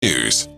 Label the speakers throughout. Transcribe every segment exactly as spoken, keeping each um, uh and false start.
Speaker 1: News.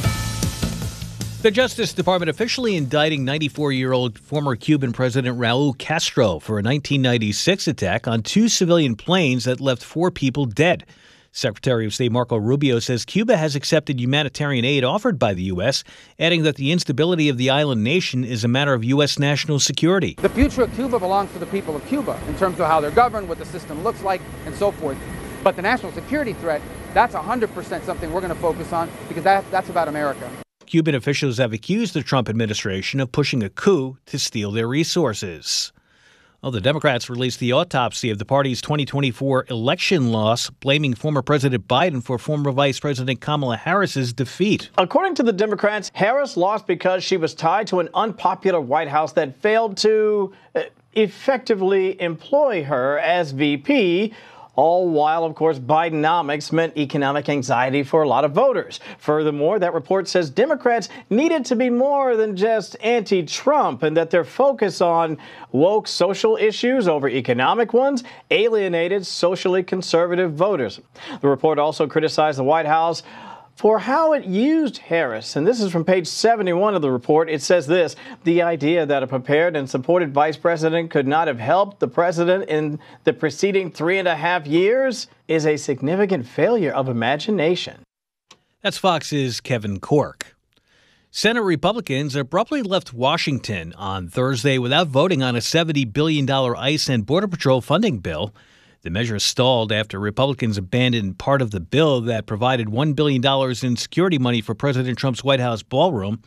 Speaker 2: The Justice Department officially indicting ninety-four-year-old former Cuban President Raul Castro for a nineteen ninety-six attack on two civilian planes that left four people dead. Secretary of State Marco Rubio says Cuba has accepted humanitarian aid offered by the U S, adding that the instability of the island nation is a matter of U S national security.
Speaker 3: The future of Cuba belongs to the people of Cuba in terms of how they're governed, what the system looks like, and so forth. But the national security threat, that's one hundred percent something we're going to focus on because that, that's about America.
Speaker 2: Cuban officials have accused the Trump administration of pushing a coup to steal their resources. Well, the Democrats released the autopsy of the party's twenty twenty-four election loss, blaming former President Biden for former Vice President Kamala Harris's defeat.
Speaker 4: According to the Democrats, Harris lost because she was tied to an unpopular White House that failed to uh, effectively employ her as V P. All while, of course, Bidenomics meant economic anxiety for a lot of voters. Furthermore, that report says Democrats needed to be more than just anti-Trump and that their focus on woke social issues over economic ones alienated socially conservative voters. The report also criticized the White House for how it used Harris. And this is from page seventy-one of the report. It says this: the idea that a prepared and supported vice president could not have helped the president in the preceding three and a half years is a significant failure of imagination.
Speaker 2: That's Fox's Kevin Corke. Senate Republicans abruptly left Washington on Thursday without voting on a seventy billion dollars ICE and Border Patrol funding bill. The measure stalled after Republicans abandoned part of the bill that provided one billion dollars in security money for President Trump's White House ballroom,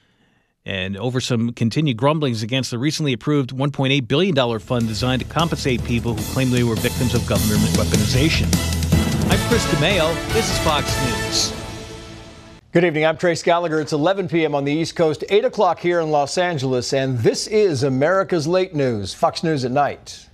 Speaker 2: and over some continued grumblings against the recently approved one point eight billion dollars fund designed to compensate people who claim they were victims of government weaponization. I'm Chris DeMeo. This is Fox News.
Speaker 5: Good evening. I'm Trace Gallagher. It's eleven p.m. on the East Coast, eight o'clock here in Los Angeles, and this is America's Late News, Fox News at Night.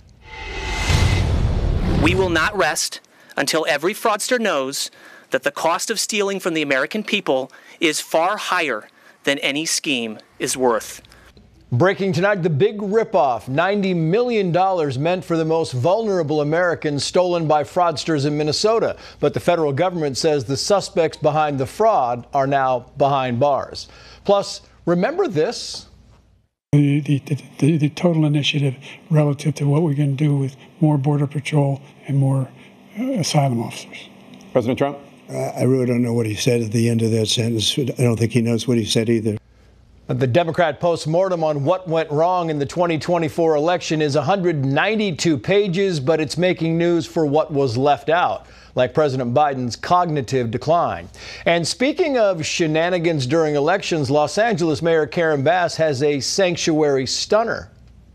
Speaker 6: We will not rest until every fraudster knows that the cost of stealing from the American people is far higher than any scheme is worth.
Speaker 5: Breaking tonight, the big ripoff, ninety million dollars meant for the most vulnerable Americans stolen by fraudsters in Minnesota. But the federal government says the suspects behind the fraud are now behind bars. Plus, remember this?
Speaker 7: The, the, the, the total initiative relative to what we're going to do with more Border Patrol and more uh, asylum officers.
Speaker 8: President Trump?
Speaker 9: Uh, I really don't know what he said at the end of that sentence. I don't think he knows what he said either.
Speaker 5: The Democrat postmortem on what went wrong in the twenty twenty-four election is one hundred ninety-two pages, but it's making news for what was left out, like President Biden's cognitive decline. And speaking of shenanigans during elections, Los Angeles Mayor Karen Bass has a sanctuary stunner.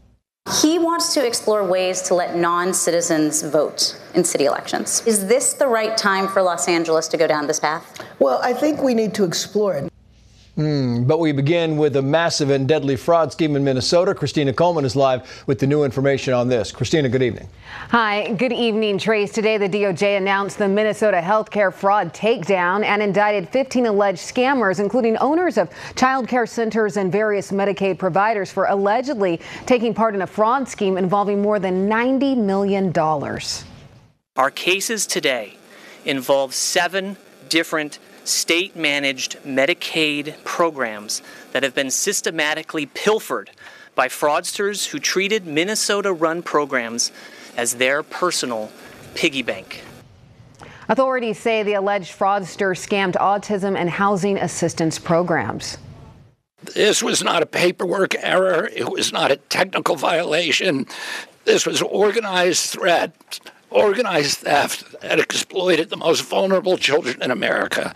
Speaker 10: He wants to explore ways to let non-citizens vote in city elections. Is this the right time for Los Angeles to go down this path?
Speaker 11: Well, I think we need to explore it.
Speaker 5: Mm, but we begin with a massive and deadly fraud scheme in Minnesota. Christina Coleman is live with the new information on this. Christina, good evening.
Speaker 12: Hi, good evening, Trace. Today, the D O J announced the Minnesota healthcare fraud takedown and indicted fifteen alleged scammers, including owners of child care centers and various Medicaid providers, for allegedly taking part in a fraud scheme involving more than ninety million dollars.
Speaker 6: Our cases today involve seven different state-managed Medicaid programs that have been systematically pilfered by fraudsters who treated Minnesota-run programs as their personal piggy bank.
Speaker 12: Authorities say the alleged fraudster scammed autism and housing assistance programs.
Speaker 13: This was not a paperwork error. It was not a technical violation. This was organized threat, organized theft that exploited the most vulnerable children in America.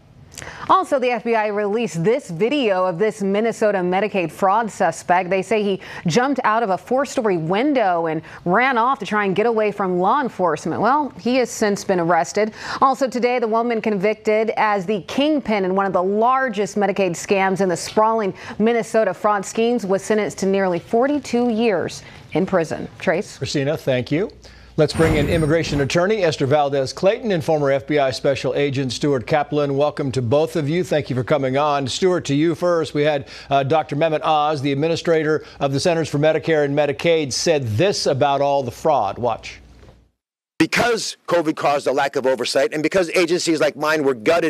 Speaker 12: Also, the F B I released this video of this Minnesota Medicaid fraud suspect. They say he jumped out of a four-story window and ran off to try and get away from law enforcement. Well, he has since been arrested. Also today, the woman convicted as the kingpin in one of the largest Medicaid scams in the sprawling Minnesota fraud schemes was sentenced to nearly forty-two years in prison. Trace?
Speaker 5: Christina, thank you. Let's bring in immigration attorney Esther Valdez Clayton and former F B I Special Agent Stuart Kaplan. Welcome to both of you. Thank you for coming on. Stuart, to you first. We had uh, Doctor Mehmet Oz, the administrator of the Centers for Medicare and Medicaid, said this about all the fraud. Watch.
Speaker 14: Because COVID caused a lack of oversight and because agencies like mine were gutted